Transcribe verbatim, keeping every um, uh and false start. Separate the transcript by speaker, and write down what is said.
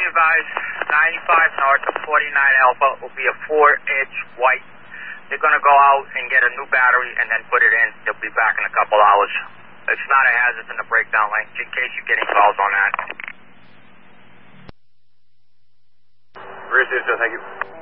Speaker 1: advise, ninety-five north of forty-nine Alpha will be a four-inch white. They're going to go out and get a new battery and then put it in. They'll be back in a couple hours. It's not a hazard in the breakdown lane, in case you're getting calls on that.
Speaker 2: Rear station, thank you.